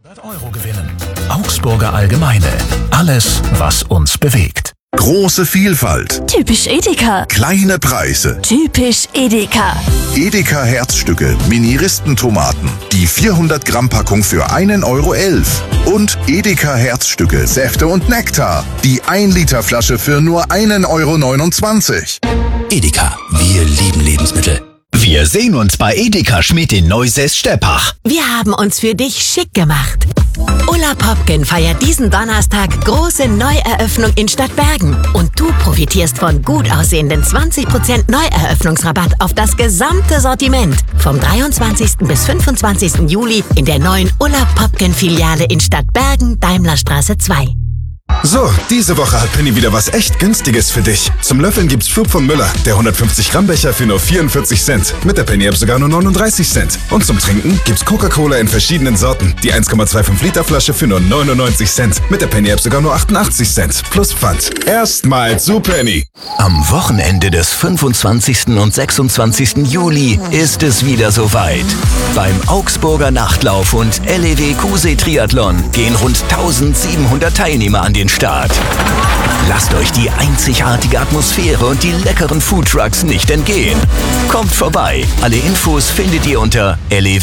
100 € gewinnen. Augsburger Allgemeine. Alles, was uns bewegt. Große Vielfalt. Typisch Edeka. Kleine Preise. Typisch Edeka. Edeka Herzstücke, Mini-Ristentomaten. Die 400 Gramm Packung für 1,11 €. Und Edeka Herzstücke, Säfte und Nektar. Die 1 Liter Flasche für nur 1,29 €. Edeka, wir lieben Lebensmittel. Wir sehen uns bei Edeka Schmidt in Neusäß-Steppach. Wir haben uns für dich schick gemacht. Ulla Popken feiert diesen Donnerstag große Neueröffnung in Stadtbergen. Und du profitierst von gut aussehenden 20% Neueröffnungsrabatt auf das gesamte Sortiment. Vom 23. bis 25. Juli in der neuen Ulla Popken Filiale in Stadtbergen, Daimlerstraße 2. So, diese Woche hat Penny wieder was echt Günstiges für dich. Zum Löffeln gibt's Flug von Müller, der 150 Gramm Becher für nur 44 Cent. Mit der Penny-App sogar nur 39 Cent. Und zum Trinken gibt's Coca-Cola in verschiedenen Sorten. Die 1,25 Liter Flasche für nur 99 Cent. Mit der Penny-App sogar nur 88 Cent. Plus Pfand. Erstmal zu Penny. Am Wochenende des 25. und 26. Juli ist es wieder soweit. Beim Augsburger Nachtlauf und LEW QC Triathlon gehen rund 1700 Teilnehmer an den Start. Lasst euch die einzigartige Atmosphäre und die leckeren Foodtrucks nicht entgehen. Kommt vorbei. Alle Infos findet ihr unter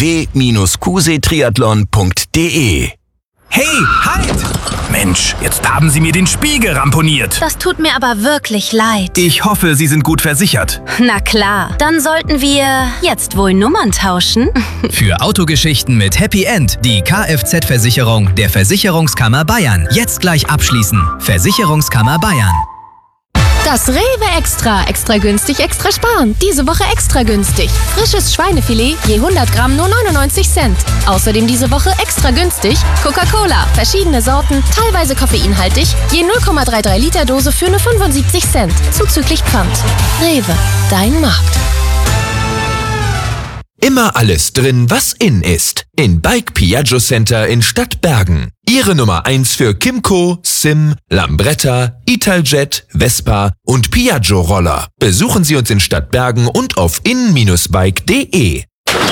lew-qctriathlon.de. Hey, halt! Mensch, jetzt haben Sie mir den Spiegel ramponiert. Das tut mir aber wirklich leid. Ich hoffe, Sie sind gut versichert. Na klar, dann sollten wir jetzt wohl Nummern tauschen. Für Autogeschichten mit Happy End die Kfz-Versicherung der Versicherungskammer Bayern. Jetzt gleich abschließen. Versicherungskammer Bayern. Das Rewe Extra. Extra günstig, extra sparen. Diese Woche extra günstig. Frisches Schweinefilet je 100 Gramm nur 99 Cent. Außerdem diese Woche extra günstig Coca-Cola. Verschiedene Sorten, teilweise koffeinhaltig. Je 0,33 Liter Dose für nur 75 Cent. Zuzüglich Pfand. Rewe, dein Markt. Immer alles drin, was in ist. In Bike Piaggio Center in Stadtbergen. Ihre Nummer 1 für Kymco, Sim, Lambretta, Italjet, Vespa und Piaggio Roller. Besuchen Sie uns in Stadtbergen und auf in-bike.de.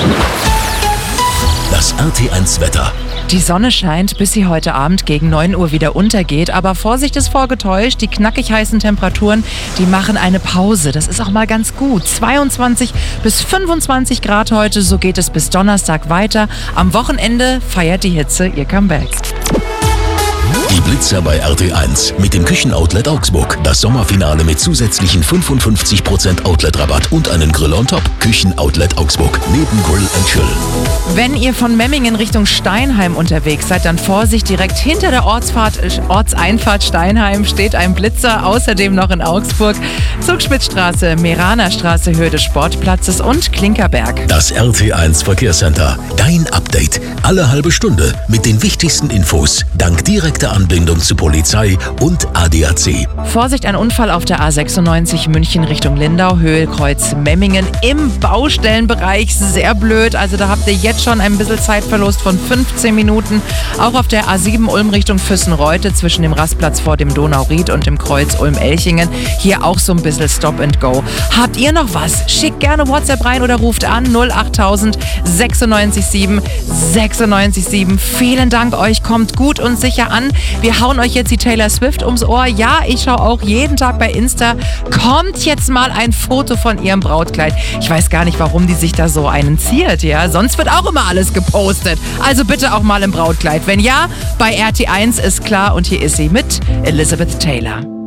Das RT1 Wetter. Die Sonne scheint, bis sie heute Abend gegen 9 Uhr wieder untergeht. Aber Vorsicht ist vorgetäuscht, die knackig heißen Temperaturen, die machen eine Pause. Das ist auch mal ganz gut. 22 bis 25 Grad heute, so geht es bis Donnerstag weiter. Am Wochenende feiert die Hitze ihr Comeback. Die Blitzer bei RT1 mit dem Küchenoutlet Augsburg. Das Sommerfinale mit zusätzlichen 55% Outlet-Rabatt und einen Grill on top. Küchenoutlet Augsburg. Neben Grill and Chill. Wenn ihr von Memmingen Richtung Steinheim unterwegs seid, dann Vorsicht, direkt hinter der Ortseinfahrt Steinheim steht ein Blitzer. Außerdem noch in Augsburg Zugspitzstraße, Meranerstraße, Höhe des Sportplatzes und Klinkerberg. Das RT1 Verkehrscenter. Dein Update. Alle halbe Stunde mit den wichtigsten Infos. Dank direkter Anbindung zu Polizei und ADAC. Vorsicht, ein Unfall auf der A96 München Richtung Lindau, Höhe Kreuz Memmingen im Baustellenbereich. Sehr blöd, also da habt ihr jetzt schon ein bisschen Zeitverlust von 15 Minuten. Auch auf der A7 Ulm Richtung Füssenreute zwischen dem Rastplatz vor dem Donauried und dem Kreuz Ulm-Elchingen. Hier auch so ein bisschen Stop and Go. Habt ihr noch was? Schickt gerne WhatsApp rein oder ruft an 08000 967 967. Vielen Dank euch, kommt gut und sicher an. Wir hauen euch jetzt die Taylor Swift ums Ohr. Ja, ich schaue auch jeden Tag bei Insta. Kommt jetzt mal ein Foto von ihrem Brautkleid. Ich weiß gar nicht, warum die sich da so einen ziert, ja. Sonst wird auch immer alles gepostet. Also bitte auch mal im Brautkleid. Wenn ja, bei RT1 ist klar und hier ist sie mit Elizabeth Taylor.